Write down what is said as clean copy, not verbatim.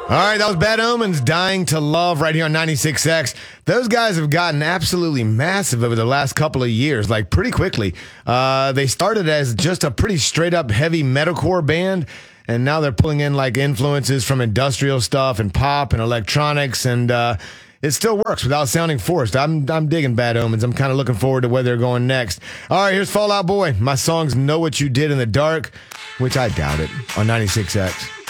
All right, that was Bad Omens, Dying to Love, right here on 96X. Those guys have gotten absolutely massive over the last couple of years, like pretty quickly. They started as just a pretty straight-up heavy metalcore band, and now they're pulling in like influences from industrial stuff and pop and electronics, and it still works without sounding forced. I'm digging Bad Omens. I'm kind of looking forward to where they're going next. All right, here's Fall Out Boy. My song's Know What You Did in the Dark, which I doubt it, on 96X.